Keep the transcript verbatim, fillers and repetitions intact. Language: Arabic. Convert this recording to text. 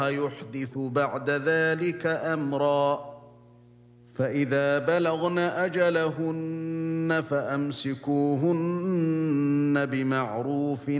يحدث بعد ذلك أمرا. فإذا بلغن أجلهن فأمسكوهن بمعروف